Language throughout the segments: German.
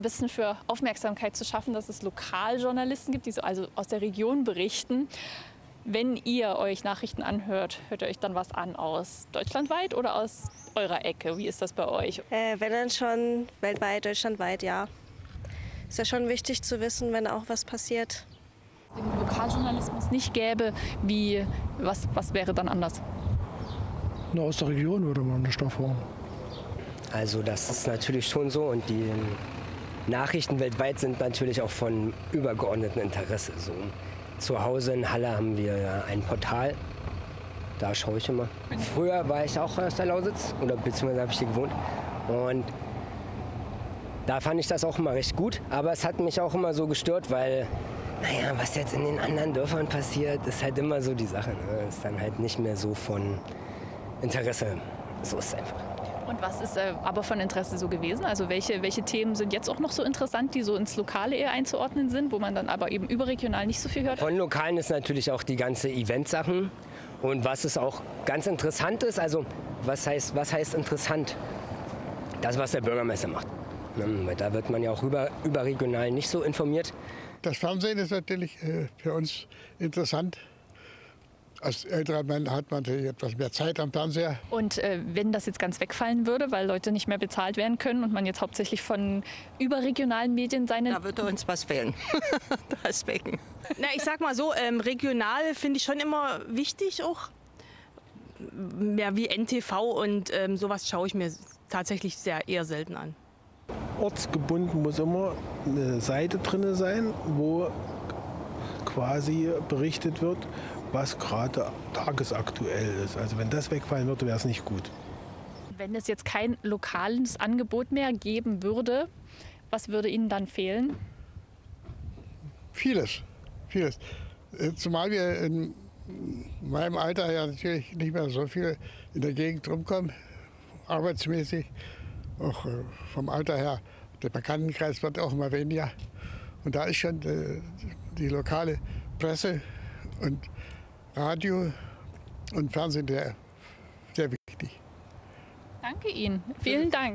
Ein bisschen für Aufmerksamkeit zu schaffen, dass es Lokaljournalisten gibt, die so also aus der Region berichten. Wenn ihr euch Nachrichten anhört, hört ihr euch dann was an aus deutschlandweit oder aus eurer Ecke? Wie ist das bei euch? Wenn dann schon weltweit, deutschlandweit, ja. Ist ja schon wichtig zu wissen, wenn auch was passiert. Wenn es Lokaljournalismus nicht gäbe, was wäre dann anders? Na, aus der Region würde man nicht erfahren. Also das ist natürlich schon so und die Nachrichten weltweit sind natürlich auch von übergeordnetem Interesse. So, zu Hause in Halle haben wir ja ein Portal, da schaue ich immer. Früher war ich auch aus der Lausitz, oder beziehungsweise habe ich hier gewohnt. Und da fand ich das auch immer recht gut, aber es hat mich auch immer so gestört, weil, naja, was jetzt in den anderen Dörfern passiert, ist halt immer so die Sache. Ne? Ist dann halt nicht mehr so von Interesse. So ist es einfach. Und was ist aber von Interesse so gewesen? Also welche Themen sind jetzt auch noch so interessant, die so ins Lokale eher einzuordnen sind, wo man dann aber eben überregional nicht so viel hört? Von Lokalen ist natürlich auch die ganze Eventsachen. Und was es auch ganz interessant ist, also was heißt interessant? Das, was der Bürgermeister macht. Da wird man ja auch überregional nicht so informiert. Das Fernsehen ist natürlich für uns interessant. Als älterer Mann hat man natürlich etwas mehr Zeit am Fernseher. Und wenn das jetzt ganz wegfallen würde, weil Leute nicht mehr bezahlt werden können und man jetzt hauptsächlich von überregionalen Medien Da würde uns was fehlen. Deswegen. Na, ich sag mal so, regional finde ich schon immer wichtig auch. Ja, wie NTV und sowas schaue ich mir tatsächlich eher selten an. Ortsgebunden muss immer eine Seite drin sein, wo quasi berichtet wird, was gerade tagesaktuell ist. Also wenn das wegfallen würde, wäre es nicht gut. Wenn es jetzt kein lokales Angebot mehr geben würde, was würde Ihnen dann fehlen? Vieles. Zumal wir in meinem Alter ja natürlich nicht mehr so viel in der Gegend rumkommen, arbeitsmäßig. Auch vom Alter her, der Bekanntenkreis wird auch immer weniger. Und da ist schon die lokale Presse und Radio und Fernsehen sehr wichtig. Danke Ihnen. Vielen Dank.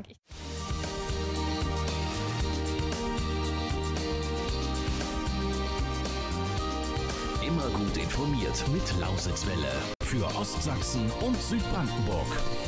Immer gut informiert mit Lausitzwelle für Ostsachsen und Südbrandenburg.